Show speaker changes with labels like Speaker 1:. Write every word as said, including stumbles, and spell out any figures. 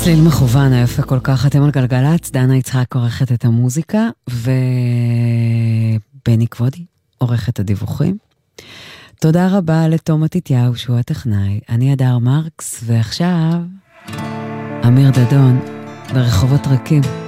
Speaker 1: צליל מכוון, היפה כל כך. אתם על גלגלצ, דנה יצחק עורכת את המוזיקה, ובני כבודי עורכת הדיווחים. תודה רבה לתום מתתיהו שהוא הטכנאי. אני אדר מרקס, ועכשיו אמיר דדון ברחובות רקים.